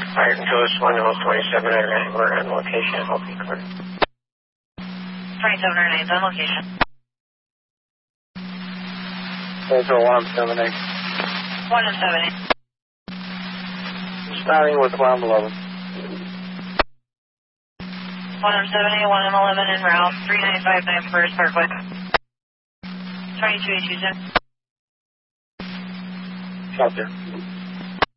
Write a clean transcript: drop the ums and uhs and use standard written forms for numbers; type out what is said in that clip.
Alright, until it's 1 Hills 2709, we're on location, hope you clear. 2709 is on location. Central 178. 178. Starting with 111. 178, 111 en route, 3959 First Parkway. 22 Houston. Copy.